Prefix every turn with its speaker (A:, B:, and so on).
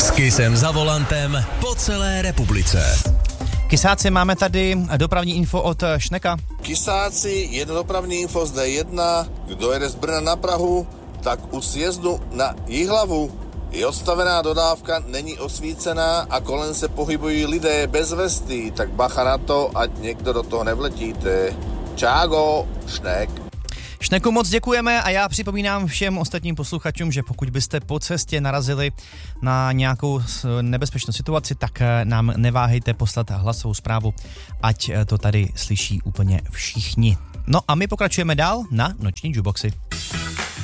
A: S Kissem za volantem po celé republice.
B: Kysáci, máme tady dopravní info od Šneka.
C: Kysáci, jedno dopravní info z D1. Kdo jede z Brna na Prahu, tak u sjezdu na Jihlavu je odstavená dodávka, není osvícená a kolem se pohybují lidé bez vesty, tak bacha na to, ať někdo do toho nevletíte. Čágo, Šnek.
B: Šneku, moc děkujeme a já připomínám všem ostatním posluchačům, že pokud byste po cestě narazili na nějakou nebezpečnou situaci, tak nám neváhejte poslat hlasovou zprávu, ať to tady slyší úplně všichni. No a my pokračujeme dál na noční jukeboxy.